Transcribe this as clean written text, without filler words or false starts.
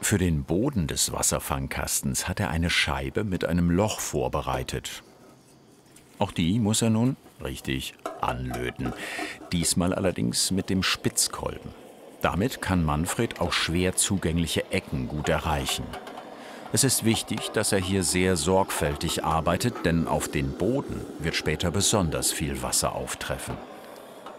Für den Boden des Wasserfangkastens hat er eine Scheibe mit einem Loch vorbereitet. Auch die muss er nun, richtig, anlöten. Diesmal allerdings mit dem Spitzkolben. Damit kann Manfred auch schwer zugängliche Ecken gut erreichen. Es ist wichtig, dass er hier sehr sorgfältig arbeitet, denn auf den Boden wird später besonders viel Wasser auftreffen.